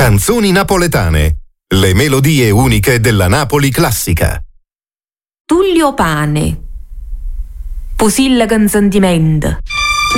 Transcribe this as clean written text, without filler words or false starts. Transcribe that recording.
Canzoni napoletane. Le melodie uniche della Napoli classica. Tullio Pane. Pusilla con sentimento.